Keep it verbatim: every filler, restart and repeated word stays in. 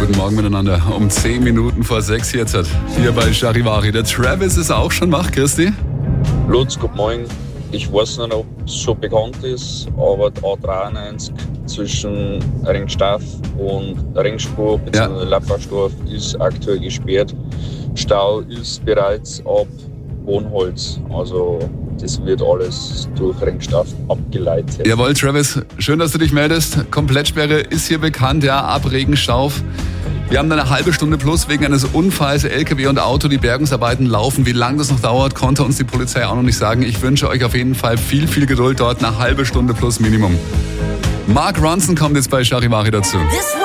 guten Morgen miteinander. Um zehn Minuten vor sechs jetzt hier bei Charivari. Der Travis ist auch schon wach, Christi. Lutz, guten Morgen. Ich weiß nicht, ob es schon bekannt ist, aber die A dreiundneunzig zwischen Ringstaff und Ringspur bzw. Ja. Lappersdorf ist aktuell gesperrt. Stau ist bereits ab Wohnholz. Also das wird alles durch Ringstaff abgeleitet. Jawohl, Travis, schön, dass du dich meldest. Komplettsperre ist hier bekannt, ja, ab Regenstauf. Wir haben eine halbe Stunde plus wegen eines Unfalls, L K W und Auto, die Bergungsarbeiten laufen. Wie lange das noch dauert, konnte uns die Polizei auch noch nicht sagen. Ich wünsche euch auf jeden Fall viel, viel Geduld dort, eine halbe Stunde plus Minimum. Mark Ronson kommt jetzt bei Charivari dazu.